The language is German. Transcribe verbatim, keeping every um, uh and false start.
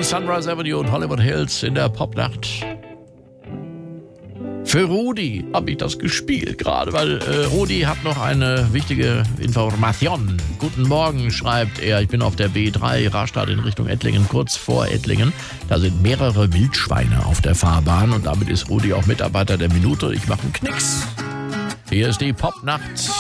zu Sunrise Avenue und Hollywood Hills in der Popnacht. Für Rudi habe ich das gespielt gerade, weil äh, Rudi hat noch eine wichtige Information. Guten Morgen, schreibt er. Ich bin auf der B drei, Rastatt in Richtung Ettlingen, kurz vor Ettlingen. Da sind mehrere Wildschweine auf der Fahrbahn und damit ist Rudi auch Mitarbeiter der Minute. Ich mache einen Knicks. Hier ist die Popnacht